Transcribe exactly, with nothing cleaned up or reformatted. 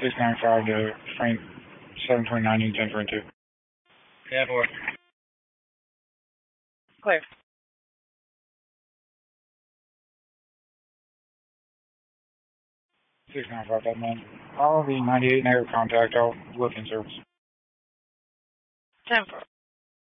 six nine five to Frank seven twenty-nine, East ten twenty-two. ten four. Clear. six nine five, that man. All the ninety-eight negative contact, I'll look in service. ten four.